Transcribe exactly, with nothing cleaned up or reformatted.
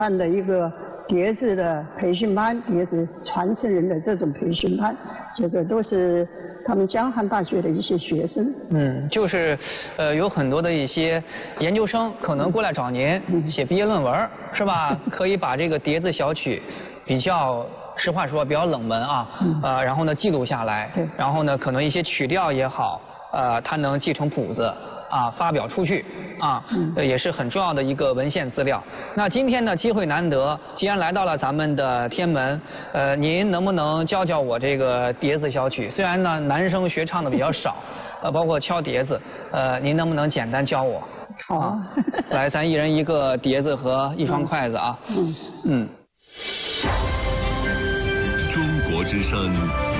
办的一个碟子的培训班，碟子传承人的这种培训班，就是都是他们江汉大学的一些学生。 嗯，就是呃有很多的一些研究生可能过来找您写毕业论文，是吧？可以把这个碟子小曲比较。实话说，比较冷门啊，呃，然后呢记录下来，然后呢可能一些曲调也好，呃，它能继承谱子啊，发表出去啊，呃，也是很重要的一个文献资料。那今天呢机会难得，既然来到了咱们的天门，呃，您能不能教教我这个碟子小曲？虽然呢男生学唱的比较少，呃，包括敲碟子，呃，您能不能简单教我？ 好啊， 来，咱一人一个碟子和一双筷子啊。嗯嗯。 中国之声